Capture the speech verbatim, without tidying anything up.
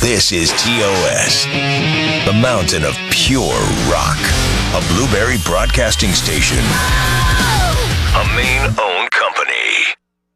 This is T O S, the mountain of pure rock. A Blueberry Broadcasting Station. A Maine-owned company.